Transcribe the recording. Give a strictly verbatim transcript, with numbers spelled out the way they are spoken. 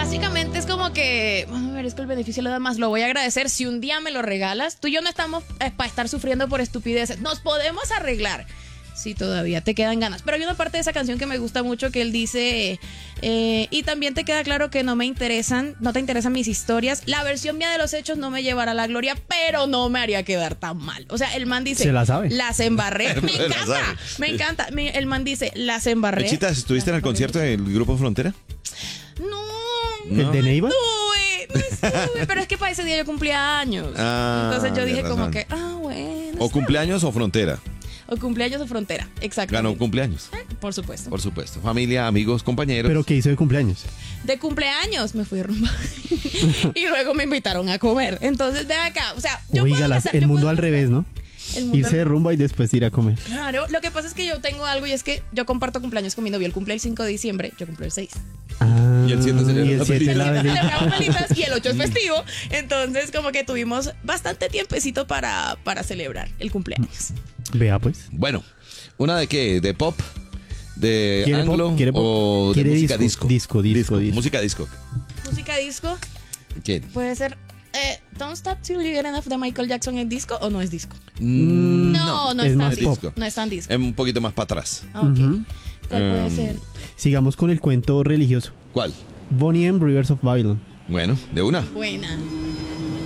básicamente es como que, a ver, es que el beneficio lo da más, lo voy a agradecer si un día me lo regalas. Tú y yo no estamos eh, para estar sufriendo por estupideces, nos podemos arreglar. Sí, todavía te quedan ganas. Pero hay una parte de esa canción que me gusta mucho que él dice, eh, y también te queda claro que no me interesan, no te interesan mis historias. La versión mía de los hechos no me llevará a la gloria, pero no me haría quedar tan mal. O sea, el man dice, se la sabe. Las embarré. Me encanta, me encanta. Me- El man dice, las embarré. Mechitas, ¿estuviste en el concierto del Grupo Frontera? No, ¿El de Neiva? no estuve, pero es que para ese día yo cumplía años. Ah, Entonces yo de dije como razón. que, ah, bueno. ¿O está cumpleaños o Frontera? bien. O cumpleaños o frontera, exacto. Ganó cumpleaños, Por supuesto. por supuesto. Familia, amigos, compañeros. ¿Pero qué hizo de cumpleaños? De cumpleaños me fui a rumba. Y luego me invitaron a comer. Entonces, de acá, o sea, yo Oiga, puedo las- pasar- el yo mundo puedo al pasar- revés, ¿no? el mundo Irse de al- rumba y después ir a comer. Claro, lo que pasa es que yo tengo algo y es que yo comparto cumpleaños con mi novio. Él cumple el cinco de diciembre, yo cumplo el seis. Ah, Y el siete celebra y el la siete velita. la velita. Celebramos velitas y el ocho es festivo. Entonces, como que tuvimos bastante tiempecito para, para celebrar el cumpleaños. Vea pues. Bueno, ¿una de qué? ¿De pop? ¿De ¿Quiere pop? anglo? ¿Quiere pop? ¿O de ¿Quiere música disco? disco? Disco, disco, disco. Música disco. Música disco ¿Qué? puede ser eh, Don't Stop Till You Get Enough de Michael Jackson. ¿Es disco o no es disco? Mm, No, no, es es, tan más disco. pop. No es tan disco. Es un poquito más para atrás. Ah, ok. Ujú. ¿Cuál puede Em, ser? Sigamos con el cuento religioso. ¿Cuál? Bonnie and Rivers of Babylon. Bueno, de una. Buena.